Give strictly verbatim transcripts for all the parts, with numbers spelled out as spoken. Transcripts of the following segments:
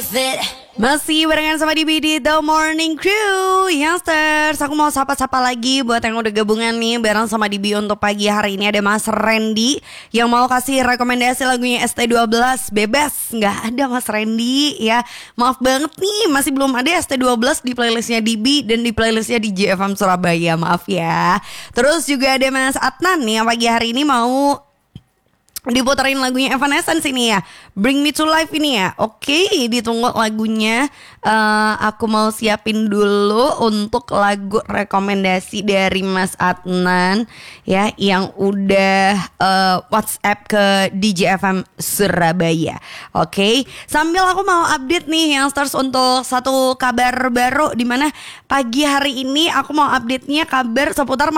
with it. Masih barengan sama Dibi di The Morning Crew. Youngsters, aku mau sapa-sapa lagi buat yang udah gabungan nih bareng sama Dibi untuk pagi hari ini. Ada Mas Randy yang mau kasih rekomendasi lagunya S T dua belas. Bebas, gak ada Mas Randy ya. Maaf banget nih, masih belum ada S T dua belas di playlistnya Dibi dan di playlistnya di J F M Surabaya. Maaf ya. Terus juga ada Mas Adnan nih yang pagi hari ini mau diputerin lagunya Evanescence ini ya, Bring Me To Life ini ya. Oke, ditunggu lagunya. uh, Aku mau siapin dulu untuk lagu rekomendasi dari Mas Adnan ya, yang udah uh, WhatsApp ke D J F M Surabaya. Oke, sambil aku mau update nih Youngsters untuk satu kabar baru, dimana pagi hari ini aku mau update-nya kabar seputar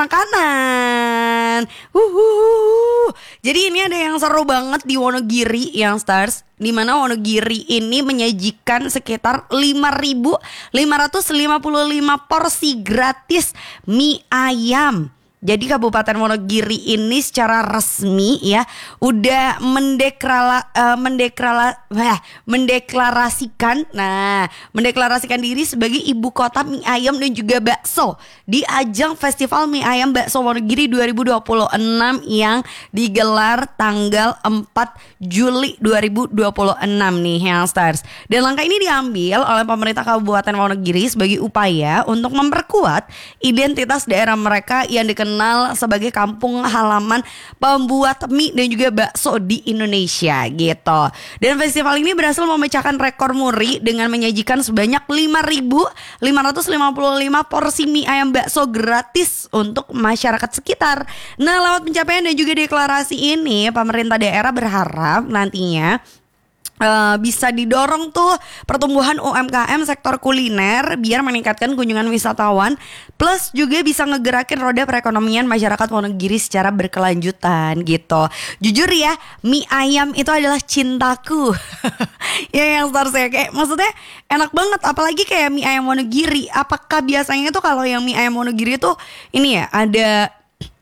makanan. Uhuhu. Jadi ini ada yang seru banget di Wonogiri Youngsters, di mana Wonogiri ini menyajikan sekitar lima ribu lima ratus lima puluh lima porsi gratis mie ayam. Jadi Kabupaten Wonogiri ini secara resmi ya udah mendeklara, uh, mendeklara, uh, mendeklarasikan, nah mendeklarasikan diri sebagai ibu kota mie ayam dan juga bakso di ajang Festival Mie Ayam Bakso Wonogiri dua ribu dua puluh enam yang digelar tanggal empat Juli dua ribu dua puluh enam nih Youngsters. Dan langkah ini diambil oleh pemerintah Kabupaten Wonogiri sebagai upaya untuk memperkuat identitas daerah mereka yang dikenal kenal sebagai kampung halaman pembuat mie dan juga bakso di Indonesia gitu. Dan festival ini berhasil memecahkan rekor muri dengan menyajikan sebanyak lima ribu lima ratus lima puluh lima porsi mie ayam bakso gratis untuk masyarakat sekitar. Nah, lewat pencapaian dan juga deklarasi ini, pemerintah daerah berharap nantinya Uh, bisa didorong tuh pertumbuhan U M K M sektor kuliner biar meningkatkan kunjungan wisatawan, plus juga bisa ngegerakin roda perekonomian masyarakat Wonogiri secara berkelanjutan gitu. Jujur ya, mie ayam itu adalah cintaku. Ya yang stars ya, kayak maksudnya enak banget, apalagi kayak mie ayam Wonogiri. Apakah biasanya tuh kalau yang mie ayam Wonogiri tuh ini ya ada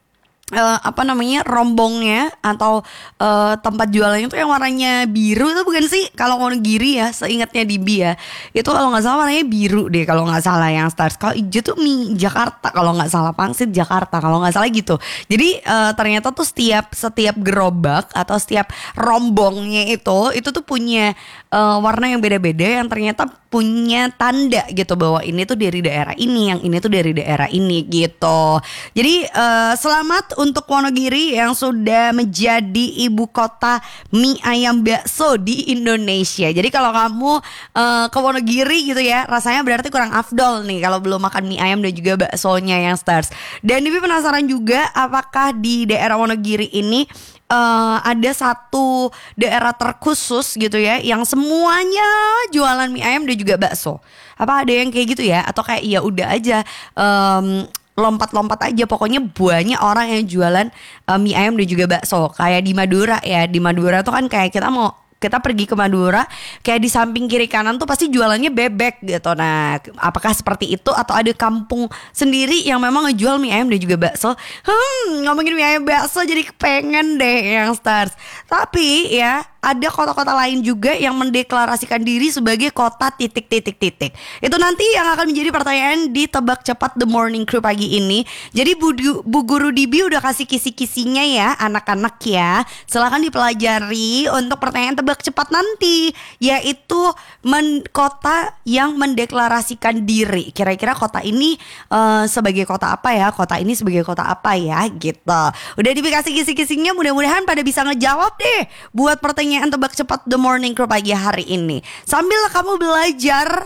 Uh, apa namanya rombongnya atau uh, tempat jualannya itu yang warnanya biru itu bukan sih? Kalau Wonogiri ya, seingatnya Dibi ya, itu kalau nggak salah warnanya biru deh kalau nggak salah yang stars. Kalau hijau tuh mie Jakarta kalau nggak salah, pangsit Jakarta kalau nggak salah gitu. Jadi uh, ternyata tuh setiap setiap gerobak atau setiap rombongnya itu itu tuh punya uh, warna yang beda-beda yang ternyata punya tanda gitu bahwa ini tuh dari daerah ini, yang ini tuh dari daerah ini gitu. Jadi uh, selamat untuk Wonogiri yang sudah menjadi ibu kota mie ayam bakso di Indonesia. Jadi kalau kamu uh, ke Wonogiri gitu ya, rasanya berarti kurang afdol nih kalau belum makan mie ayam dan juga baksonya yang stars. Dan Dibi penasaran juga apakah di daerah Wonogiri ini Uh, ada satu daerah terkhusus gitu ya yang semuanya jualan mie ayam dan juga bakso. Apa ada yang kayak gitu ya? Atau kayak ya udah aja um, lompat-lompat aja, pokoknya banyak orang yang jualan uh, mie ayam dan juga bakso. Kayak di Madura ya, di Madura tuh kan kayak kita mau kita pergi ke Madura, kayak di samping kiri kanan tuh pasti jualannya bebek gitu. Nah, apakah seperti itu atau ada kampung sendiri yang memang ngejual mie ayam dan juga bakso? Hmm, ngomongin mie ayam bakso jadi kepengen deh yang stars. Tapi ya ada kota-kota lain juga yang mendeklarasikan diri sebagai kota titik-titik-titik. Itu nanti yang akan menjadi pertanyaan di Tebak Cepat The Morning Crew pagi ini. Jadi Bu, Bu Guru Dibi udah kasih kisi-kisinya ya anak-anak ya. Silahkan dipelajari untuk pertanyaan tebak cepat nanti, yaitu men- kota yang mendeklarasikan diri. Kira-kira kota ini uh, sebagai kota apa ya? Kota ini sebagai kota apa ya? Gitu. Udah dikasih kisi-kisinya, mudah-mudahan pada bisa ngejawab deh buat pertanyaan tebak cepat The Morning Crew pagi hari ini. Sambil kamu belajar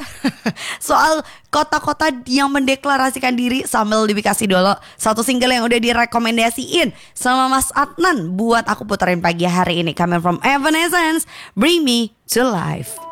soal kota-kota yang mendeklarasikan diri, sambil dikasih dulu satu single yang udah direkomendasiin sama Mas Adnan buat aku puterin pagi hari ini. Coming from Evanescence, Bring Me To Life.